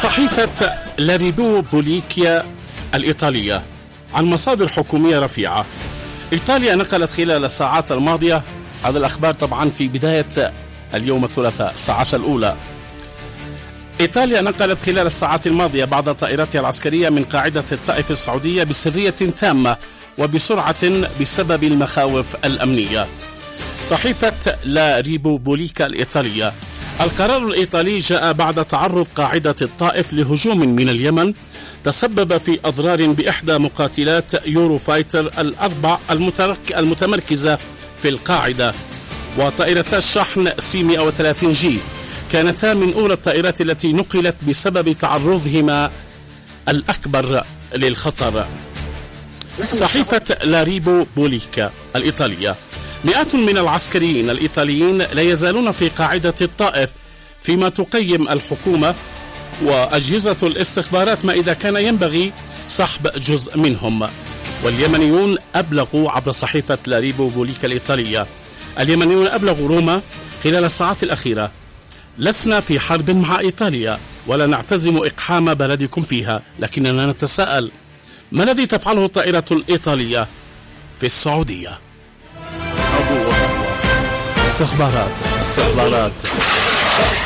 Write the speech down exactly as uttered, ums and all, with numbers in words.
صحيفة لا ريبوبوليكا الإيطالية عن مصادر حكومية رفيعة. إيطاليا نقلت خلال الساعات الماضية، هذا الأخبار طبعا في بداية اليوم الثلاثاء الساعة عشرة الأولى، إيطاليا نقلت خلال الساعات الماضية بعض طائراتها العسكرية من قاعدة الطائف السعودية بسرية تامة وبسرعة بسبب المخاوف الأمنية. صحيفة لا ريبوبوليكا الإيطالية: القرار الإيطالي جاء بعد تعرض قاعدة الطائف لهجوم من اليمن تسبب في أضرار بإحدى مقاتلات يورو فايتر الأربع المتمركزة في القاعدة، وطائرتا الشحن سي مئة وثلاثين جي كانتا من أولى الطائرات التي نقلت بسبب تعرضهما الأكبر للخطر. صحيفة لا ريبوبوليكا الإيطالية: مئات من العسكريين الإيطاليين لا يزالون في قاعدة الطائف، فيما تقيم الحكومة وأجهزة الاستخبارات ما إذا كان ينبغي سحب جزء منهم. واليمنيون أبلغوا عبر صحيفة لا ريبوبوليكا الإيطالية: اليمنيون أبلغوا روما خلال الساعات الأخيرة: لسنا في حرب مع إيطاليا ولا نعتزم إقحام بلدكم فيها، لكننا نتساءل ما الذي تفعله الطائرة الإيطالية في السعودية؟ استخبارات استخبارات